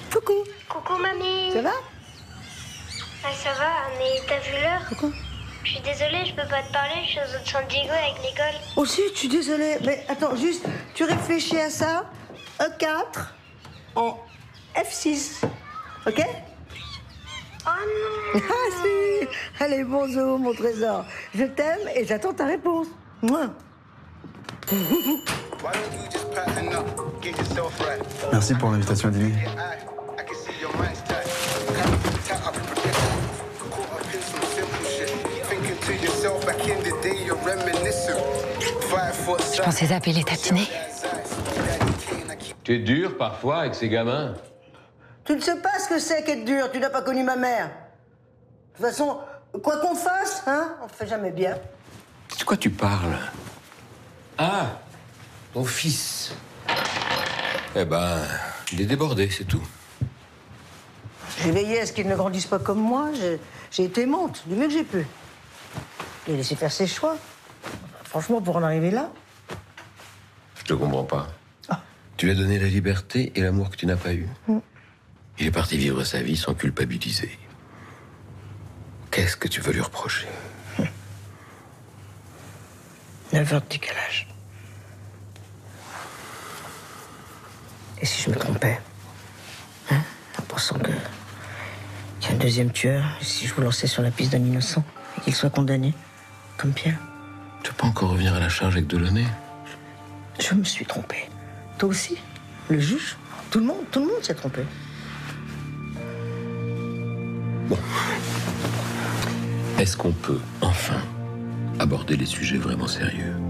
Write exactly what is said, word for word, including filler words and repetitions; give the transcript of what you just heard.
Coucou. Coucou, mamie. Ça va? Ah, ça va, mais t'as vu l'heure? Coucou. Je suis désolée, je peux pas te parler, je suis aux autres San Diego avec l'école. Aussi, je suis désolée. Mais attends, juste, tu réfléchis à ça. E quatre en F six. Ok? Oh non. Ah si. Allez, bonjour, mon trésor. Je t'aime et j'attends ta réponse. Mouah. Merci pour l'invitation à dîner. Je pensais t'appeler taquiner. Tu es dur parfois avec ces gamins. Tu ne sais pas ce que c'est qu'être dur. Tu n'as pas connu ma mère. De toute façon, quoi qu'on fasse, hein, on ne fait jamais bien. De quoi tu parles? Ah, ton fils. Eh ben, il est débordé, c'est tout. J'ai veillé à ce qu'il ne grandisse pas comme moi. J'ai- J'ai été aimante, du mieux que j'ai pu. Je l'ai laissé faire ses choix. Franchement, pour en arriver là... Je te comprends pas. Tu lui as donné la liberté et l'amour que tu n'as pas eu. Mm. Il est parti vivre sa vie sans culpabiliser. Qu'est-ce que tu veux lui reprocher? neuf heures de décalage. Et si je me trompais? Hein? En pensant que... qu'il y a un deuxième tueur, et si je vous lançais sur la piste d'un innocent, et qu'il soit condamné, comme Pierre? Tu vas pas encore revenir à la charge avec Delaunay? Je me suis trompé. Toi aussi? Le juge? Tout le monde, tout le monde s'est trompé. Bon. Est-ce qu'on peut, enfin, aborder les sujets vraiment sérieux?